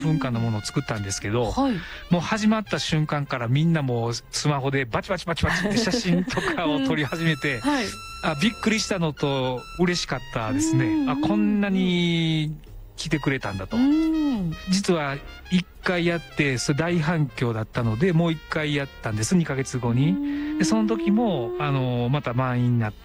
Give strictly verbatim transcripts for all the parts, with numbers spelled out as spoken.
ふんかんのものを作ったんですけど、 はい、 もう始まった瞬間からみんなもうスマホでバチバチバチバチって写真とかを撮り始めて、 はい、 あ、びっくりしたのと嬉しかったですね。あ、こんなに来てくれたんだと。実はいっかいやってそれ大反響だったので、もういっかいやったんです、にかげつごに。でその時もあのまた満員になって、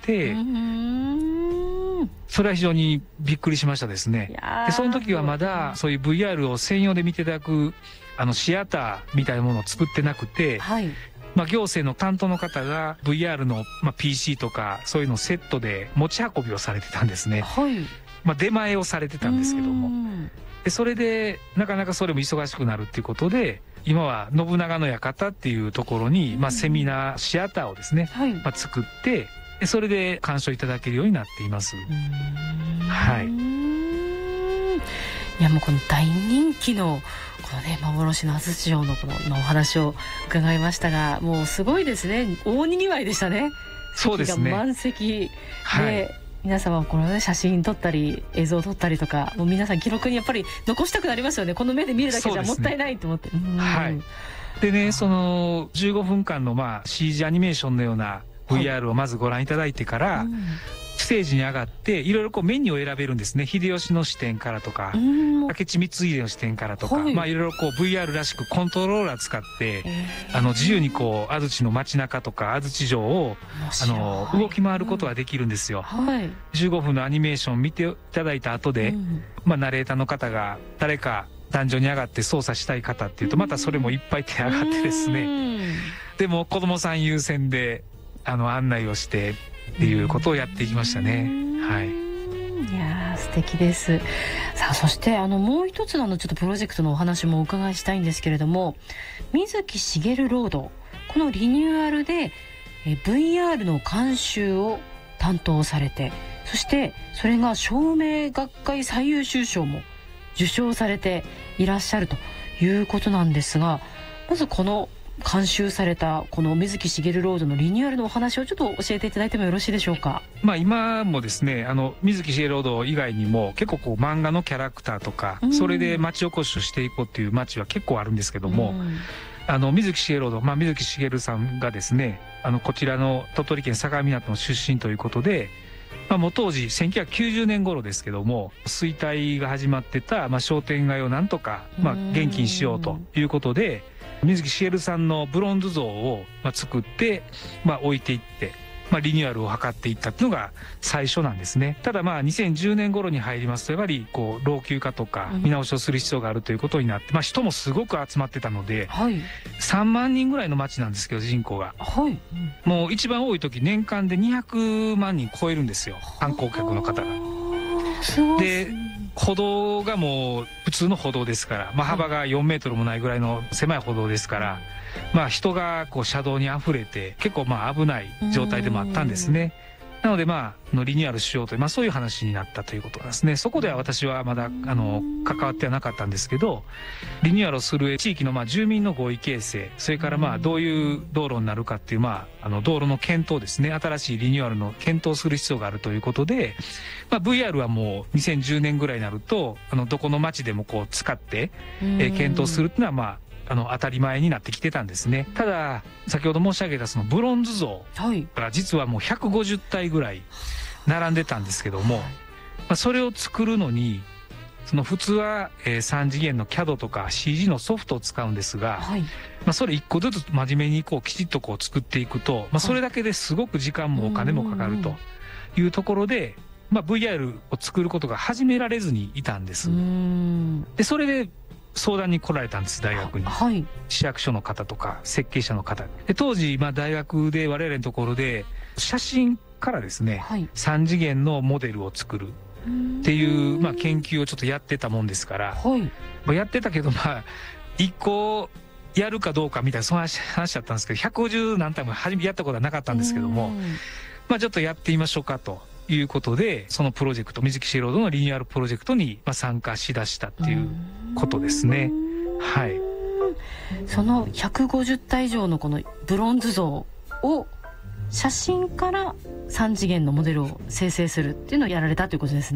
それは非常にびっくりしましたですね。でその時はまだそういう ブイアール を専用で見ていただくあのシアターみたいなものを作ってなくて、 はい、 まあ行政の担当の方が ブイアール の、まあ、ピーシー とかそういうのをセットで持ち運びをされてたんですね。 はい、 まあ出前をされてたんですけども、でそれでなかなかそれも忙しくなるっていうことで、今は信長の館っていうところに、まあ、セミナーシアターをですね、はい、まあ、作ってでそれで鑑賞いただけるようになっています。はい、 いやもうこの大人気のこのね幻の安土城のこののお話を伺いましたが、もうすごいですね。大にぎわいでしたね。 そうですね。 満席で、 はい、 皆様この、ね、写真撮ったり映像撮ったりとか、もう皆さん記録にやっぱり残したくなりますよね。この目で見るだけじゃもったいないと思って。 はい。でね、そのじゅうごふんかんのまあ シージー アニメーションのような ブイアール をまずご覧いただいてから、はい、ステージに上がっていろいろこうメニューを選べるんですね。秀吉の視点からとか、明智光秀の視点からとか、はい、まあいろいろこう ブイアール らしくコントローラー使って、あの自由にこう安土の街中とか安土城をあの動き回ることができるんですよ。はい、じゅうごふんのアニメーション見ていただいた後で、うん、まあナレーターの方が誰か壇上に上がって操作したい方っていうとまたそれもいっぱい手上がってですね、でも子供さん優先であの案内をしてっていうことをやっていきましたね。はい。 いやー素敵です。さあそしてあのもう一つのちょっとプロジェクトのお話もお伺いしたいんですけれども、水木しげるロード、このリニューアルでえ ブイアール の監修を担当されて、そしてそれが照明学会最優秀賞も受賞されていらっしゃるということなんですが、まずこの監修されたこの水木しげるロードのリニューアルのお話をちょっと教えていただいてもよろしいでしょうか。 まあ今もですね、あの水木しげるロード以外にも結構こう漫画のキャラクターとか、うん、それで町おこしをしていこうっていう町は結構あるんですけども、うん、あの水木しげるロード、まあ、水木しげるさんがですね、あのこちらの鳥取県境港の出身ということで、まあ、もう当時せんきゅうひゃくきゅうじゅうねん頃ですけども、衰退が始まってた、まあ、商店街をなんとか、まあ、元気にしようということで、水木しげるさんのブロンズ像を、まあ、作って、まあ、置いていって、まあ、リニューアルを図っていったっていうのが最初なんですね。ただまあにせんじゅうねん頃に入りますとやはりこう老朽化とか見直しをする必要があるということになって、まあ、人もすごく集まってたので、はい、さんまんにんぐらいの町なんですけど人口が、はい、もう一番多い時年間でにひゃくまんにん超えるんですよ、観光客の方が。で歩道がもう普通の歩道ですから、まあ、幅がよんメートルもないぐらいの狭い歩道ですから、まあ、人がこう車道にあふれて結構まあ危ない状態でもあったんですね。なのでまあのリニューアルしようという、まあ、そういう話になったということなんですね。そこでは私はまだあの関わってはなかったんですけど、リニューアルをする地域のまあ住民の合意形成、それからまあどういう道路になるかっていう、まああの道路の検討ですね、新しいリニューアルの検討する必要があるということで、まあ、ブイアール はもうにせんじゅうねんぐらいになるとあのどこの町でもこう使って、えー、検討するっていうのはまああの当たり前になってきてたんですね。ただ先ほど申し上げたそのブロンズ像が実はもうひゃくごじゅったいぐらい並んでたんですけども、まあ、それを作るのにその普通は、えー、さん次元の キャド とか シージー のソフトを使うんですが、はい、まあそれいっこずつ真面目にこうきちっとこう作っていくと、まあ、それだけですごく時間もお金もかかるというところで、まあ、ブイアール を作ることが始められずにいたんです。でそれで相談に来られたんです、大学に、はい、市役所の方とか設計者の方で、当時、まあ、大学で我々のところで写真からですね、はい、さん次元のモデルを作るっていう、まあ、研究をちょっとやってたもんですから、はい、まあ、やってたけどまあ一個やるかどうかみたいなその話話だったんですけど、ひゃくごじゅうなんたいも初めやったことはなかったんですけども、まあ、ちょっとやってみましょうかということで、そのプロジェクト水木しげるロードのリニューアルプロジェクトにまあ参加しだしたっていうことですね。はい。 そのひゃくごじゅったい以上のこのブロンズ像を写真からさん次元のモデルを生成するっていうのをやられたということですね。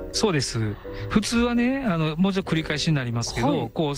そうです。普通はね、あのもうちょっと繰り返しになりますけど、 はい、 こう